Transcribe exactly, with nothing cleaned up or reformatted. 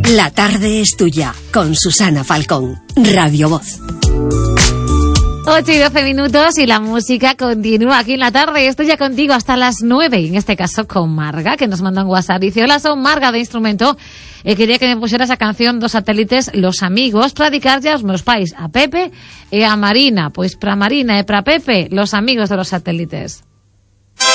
La tarde es tuya, con Susana Falcón, Radio Voz. ocho y doce minutos y la música continúa aquí en la tarde. Estoy ya contigo hasta las nueve, y en este caso con Marga, que nos manda un WhatsApp. Dice: hola, soy Marga de Instrumento. Eh, quería que me pusiera esa canción dos satélites, Los Amigos, para dedicar ya aos meus pais, a Pepe e a Marina. Pois para Marina e para Pepe, Los Amigos de los Satélites.